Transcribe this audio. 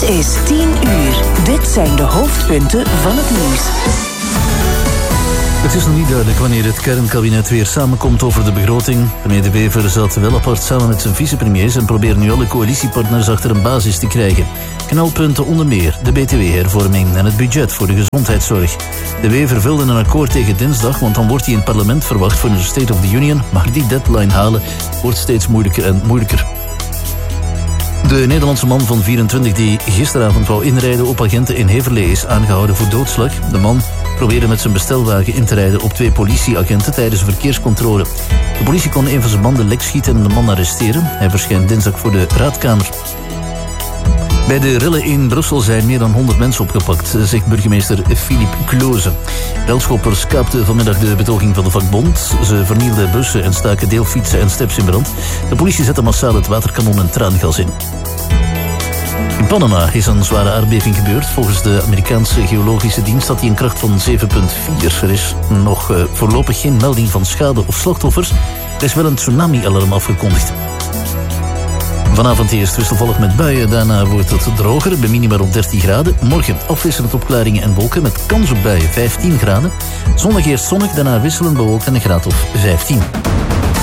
is 10 uur. Dit zijn de hoofdpunten van het nieuws. Het is nog niet duidelijk wanneer het kernkabinet weer samenkomt over de begroting. Premier De Wever zat wel apart samen met zijn vicepremiers en probeert nu alle coalitiepartners achter een basis te krijgen. Knelpunten onder meer de btw-hervorming en het budget voor de gezondheidszorg. De Wever wilde een akkoord tegen dinsdag, want dan wordt hij in het parlement verwacht voor een State of the Union. Maar die deadline halen wordt steeds moeilijker en moeilijker. De Nederlandse man van 24 die gisteravond wou inrijden op agenten in Heverlee is aangehouden voor doodslag. De man probeerde met zijn bestelwagen in te rijden op 2 politieagenten tijdens een verkeerscontrole. De politie kon een van zijn banden lek schieten en de man arresteren. Hij verschijnt dinsdag voor de raadkamer. Bij de rellen in Brussel zijn meer dan 100 mensen opgepakt, zegt burgemeester Philippe Kloze. Relschoppers kaapten vanmiddag de betoging van de vakbond. Ze vernielden bussen en staken deelfietsen en steps in brand. De politie zette massaal het waterkanon en traangas in. In Panama is een zware aardbeving gebeurd. Volgens de Amerikaanse geologische dienst had hij een kracht van 7,4. Er is nog voorlopig geen melding van schade of slachtoffers. Er is wel een tsunami-alarm afgekondigd. Vanavond eerst wisselvallig met buien, daarna wordt het droger, bij minima rond 13 graden. Morgen afwisselend opklaringen en wolken met kans op buien 15 graden. Zondag eerst zonnig, daarna wisselend bewolkt en een graad of 15.